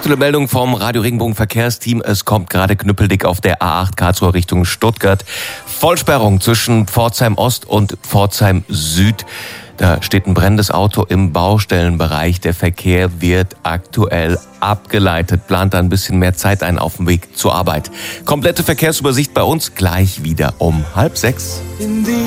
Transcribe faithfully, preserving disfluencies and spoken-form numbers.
Aktuelle Meldung vom Radio Regenbogen Verkehrsteam. Es kommt gerade knüppeldick auf der A acht Karlsruhe Richtung Stuttgart. Vollsperrung zwischen Pforzheim Ost und Pforzheim Süd. Da steht ein brennendes Auto im Baustellenbereich. Der Verkehr wird aktuell abgeleitet. Plant da ein bisschen mehr Zeit ein auf dem Weg zur Arbeit. Komplette Verkehrsübersicht bei uns gleich wieder um halb sechs.